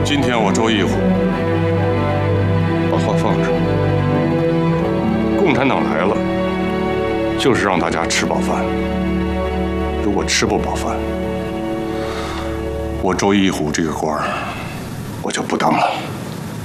今天我周一虎把话放这，共产党来了，就是让大家吃饱饭。如果吃不饱饭，我周一虎这个官儿我就不当了。